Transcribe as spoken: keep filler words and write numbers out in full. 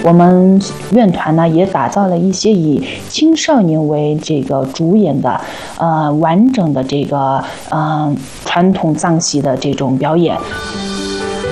我们院团呢也打造了一些以青少年为这个主演的，呃，完整的这个嗯、呃、传统藏戏的这种表演。